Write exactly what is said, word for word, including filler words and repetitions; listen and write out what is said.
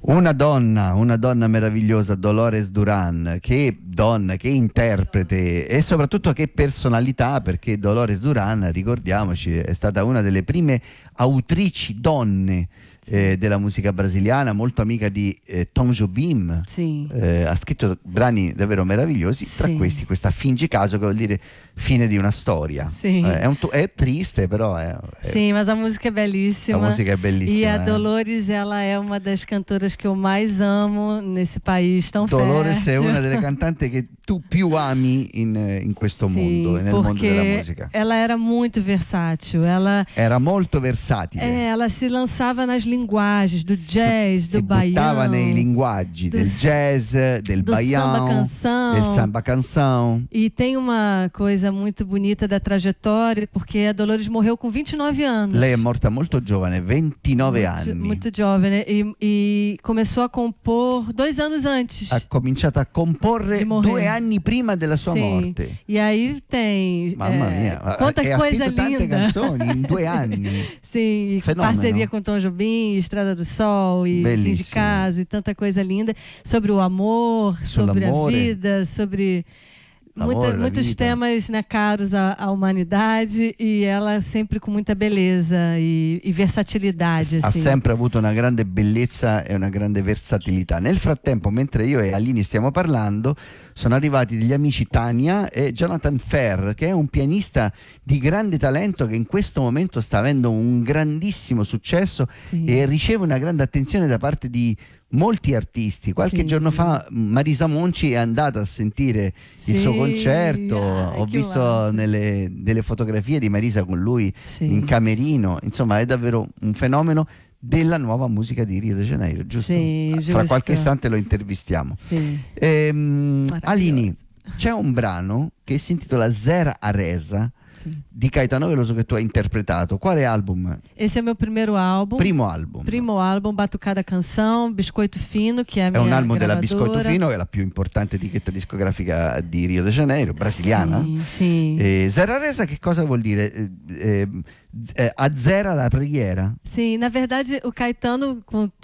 Una donna, una donna meravigliosa, Dolores Duran, che donna, che interprete e soprattutto che personalità, perché Dolores Duran, ricordiamoci, è stata una delle prime autrici donne eh, della musica brasiliana, molto amica di eh, Tom Jobim. Sì. Eh, ha scritto brani davvero meravigliosi, tra Sì. questi questa Fingi caso, che vuol dire fine di una storia. Sì. Eh, è, un tu- è triste, però è, è- Sim, mas a música é belíssima. a musica è bellissima. E a eh. Dolores, ela é uma das cantoras que eu mais amo nesse país tão Dolores è fértil. una delle cantanti che tu più ami in, in questo Sim, mondo, nel mondo porque della musica. ela era muito versátil. Ela, Era molto versatile. é, ela se lançava nas linguagens do jazz, si do buttava baião, nei linguaggi do- del jazz, del do baião, samba canção. del samba canção. E tem uma coisa muito bonita da trajetória, porque a Dolores morreu com vinte e nove anos. Lei è morta molto giovane, ventinove muito, anni. muito jovem, e, e começou a compor dois anos antes. Ha cominciato a comporre Di morire. due anni prima della sua Sim. morte. E aí tem. Mamma é, mia, quanta e ha coisa scritto tante linda. canzoni in due anni. Sim, e Fenomeno. parceria com Tom Jobim, Estrada do Sol e Fim de Bellissimo. Casa e tanta coisa linda sobre o amor, sobre a Sull'amore. vida, sobre L'amore, muita, la muitos vita. temas, né, caros à, à humanidade, e ela sempre com muita beleza e, e versatilidade. Ha Assim. sempre avuto una grande bellezza e una grande versatilità. Nel frattempo, mentre io e Aline stiamo parlando, sono arrivati degli amici Tania e Jonathan Ferr, che è un pianista di grande talento che in questo momento sta avendo un grandissimo successo Sì. e riceve una grande attenzione da parte di molti artisti. Qualche Sì, giorno sì. fa Marisa Monci è andata a sentire il Sì, suo concerto. ah, Ho che visto guarda. nelle, delle fotografie di Marisa con lui Sì. in camerino. Insomma, è davvero un fenomeno della nuova musica di Rio de Janeiro, giusto? Sì, Fra giusto. qualche istante lo intervistiamo. Sì. Ehm, Meraviglioso. Alini, c'è un brano che si intitola Zera Aresa Sì. di Caetano Veloso che tu hai interpretato. Quale album? Esse é meu primeiro álbum. Primo album. Primo álbum, Batucada Canção, Biscoito Fino, che è a È mia un album della gravadora. Biscotto Fino, che è la più importante etichetta discografica di Rio de Janeiro, brasiliana. Sì, sì. E Zera Aresa che cosa vuol dire? Eh, eh, eh, azzera la preghiera? Sim, na verdade, o Caetano, com